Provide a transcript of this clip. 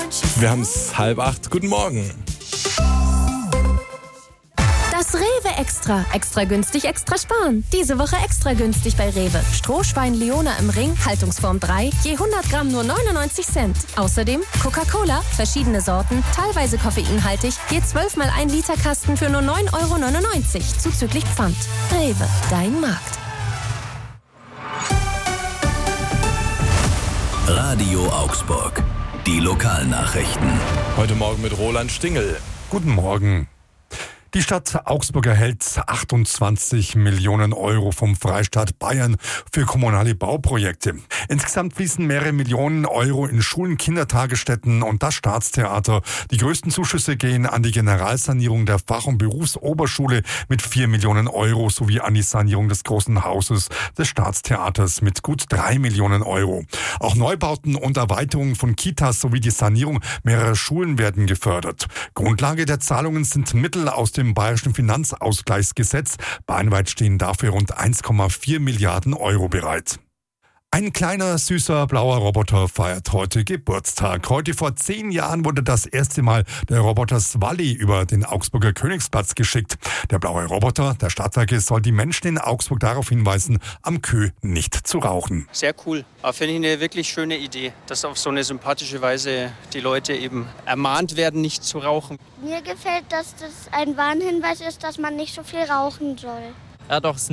Wir haben es 7:30. Guten Morgen. Das Rewe Extra. Extra günstig, extra sparen. Diese Woche extra günstig bei Rewe. Strohschwein Leona im Ring, Haltungsform 3, je 100 Gramm nur 99 Cent. Außerdem Coca-Cola, verschiedene Sorten, teilweise koffeinhaltig, je 12 mal 1 Liter Kasten für nur 9,99 €, zuzüglich Pfand. Rewe, dein Markt. Radio Augsburg. Die Lokalnachrichten. Heute Morgen mit Roland Stingel. Guten Morgen. Die Stadt Augsburg erhält 28 Millionen € vom Freistaat Bayern für kommunale Bauprojekte. Insgesamt fließen mehrere Millionen € in Schulen, Kindertagesstätten und das Staatstheater. Die größten Zuschüsse gehen an die Generalsanierung der Fach- und Berufsoberschule mit 4 Millionen € sowie an die Sanierung des Großen Hauses des Staatstheaters mit gut 3 Millionen €. Auch Neubauten und Erweiterungen von Kitas sowie die Sanierung mehrerer Schulen werden gefördert. Grundlage der Zahlungen sind Mittel aus dem Bayerischen Finanzausgleichsgesetz. Bayernweit stehen dafür rund 1,4 Milliarden € bereit. Ein kleiner, süßer, blauer Roboter feiert heute Geburtstag. Heute vor 10 Jahren wurde das erste Mal der Roboter Swally über den Augsburger Königsplatz geschickt. Der blaue Roboter der Stadtwerke soll die Menschen in Augsburg darauf hinweisen, am Kö nicht zu rauchen. Sehr cool. Aber finde ich eine wirklich schöne Idee, dass auf so eine sympathische Weise die Leute eben ermahnt werden, nicht zu rauchen. Mir gefällt, dass das ein Warnhinweis ist, dass man nicht so viel rauchen soll. Ja, doch,